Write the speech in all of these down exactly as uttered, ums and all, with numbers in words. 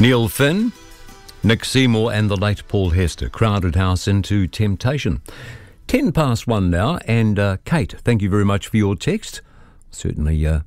Neil Finn, Nick Seymour and the late Paul Hester, Crowded House into Temptation. Ten past one now, and uh, Kate, thank you very much for your text. Certainly uh,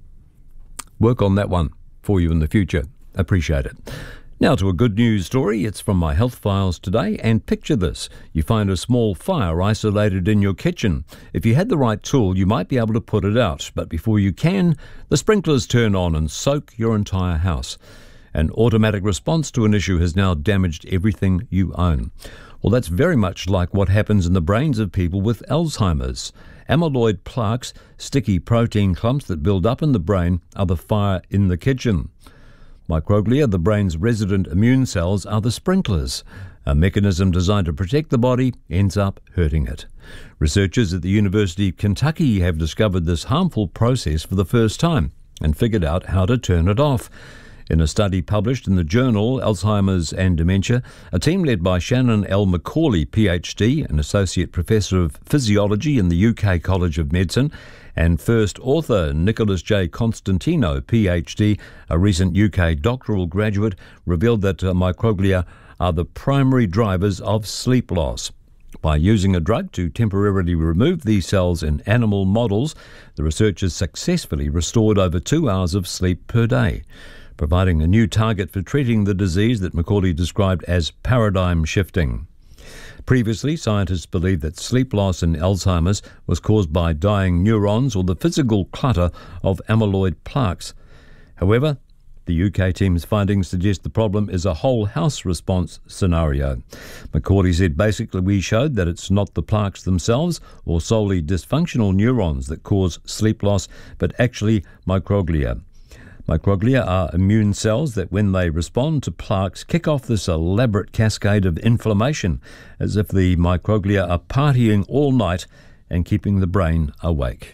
work on that one for you in the future. Appreciate it. Now to a good news story. It's from my health files today, and picture this. You find a small fire isolated in your kitchen. If you had the right tool, you might be able to put it out, but before you can, the sprinklers turn on and soak your entire house. An automatic response to an issue has now damaged everything you own. Well, that's very much like what happens in the brains of people with Alzheimer's. Amyloid plaques, sticky protein clumps that build up in the brain, are the fire in the kitchen. Microglia, the brain's resident immune cells, are the sprinklers. A mechanism designed to protect the body ends up hurting it. Researchers at the University of Kentucky have discovered this harmful process for the first time and figured out how to turn it off. In a study published in the journal Alzheimer's and Dementia, a team led by Shannon L. McCauley, P H D, an associate professor of physiology in the U K College of Medicine, and first author Nicholas J. Constantino, P H D, a recent U K doctoral graduate, revealed that uh, microglia are the primary drivers of sleep loss. By using a drug to temporarily remove these cells in animal models, the researchers successfully restored over two hours of sleep per day, providing a new target for treating the disease that McCauley described as paradigm shifting. Previously, scientists believed that sleep loss in Alzheimer's was caused by dying neurons or the physical clutter of amyloid plaques. However, the U K team's findings suggest the problem is a whole house response scenario. McCauley said, basically we showed that it's not the plaques themselves or solely dysfunctional neurons that cause sleep loss, but actually microglia. Microglia are immune cells that, when they respond to plaques, kick off this elaborate cascade of inflammation, as if the microglia are partying all night and keeping the brain awake.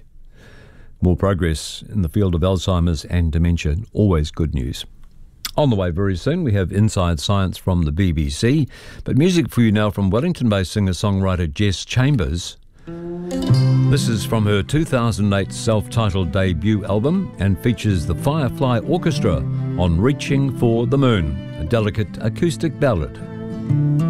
More progress in the field of Alzheimer's and dementia, always good news. On the way very soon, we have Inside Science from the B B C, but music for you now from Wellington-based singer-songwriter Jess Chambers. This is from her two thousand eight self-titled debut album and features the Firefly Orchestra on Reaching for the Moon, a delicate acoustic ballad.